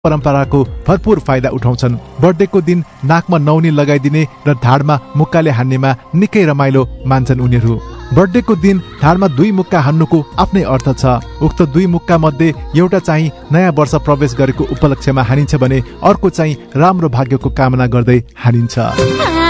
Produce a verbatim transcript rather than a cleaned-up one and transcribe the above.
परम्पराको भरपूर फाइदा उठाउँछन्। बर्थडेको दिन नाकमा नौनी लगाइदिने र ढाडमा मुक्काले हान्नेमा निकै रमाइलो मान्छन् उनीहरू। बर्थडेको दिन ढाडमा दुई मुक्का हान्नुको आफ्नै अर्थ छ। उक्त दुई मुक्का मध्ये एउटा चाहिँ नयाँ वर्ष प्रवेश गरेको उपलक्ष्यमा हानिन्छ भने अर्को चाहिँ राम्रो भाग्यको कामना गर्दै हानिन्छ।